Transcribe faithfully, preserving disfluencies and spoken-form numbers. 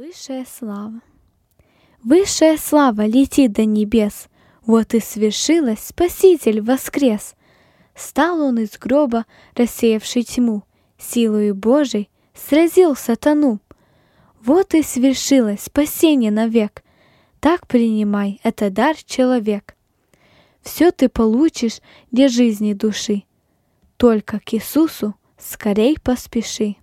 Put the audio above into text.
Высшая слава. Высшая слава летит до небес. Вот и свершилось, Спаситель воскрес. Стал он из гроба, рассеявший тьму, силою Божией сразил сатану. Вот и свершилось спасение навек. Так принимай, это дар человек. Все ты получишь для жизни души. Только к Иисусу скорей поспеши.